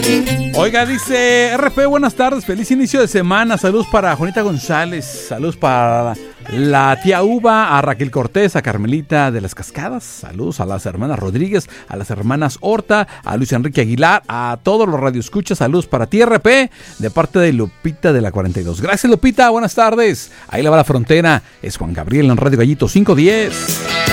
Oiga, dice RP, buenas tardes, feliz inicio de semana. Saludos para Juanita González, saludos para la tía Uva, a Raquel Cortés, a Carmelita de las Cascadas, saludos a las hermanas Rodríguez, a las hermanas Horta, a Luis Enrique Aguilar, a todos los radioescuchas, saludos para ti RP, de parte de Lupita de la 42. Gracias Lupita, buenas tardes. Ahí le va la frontera, es Juan Gabriel en Radio Gallito 510.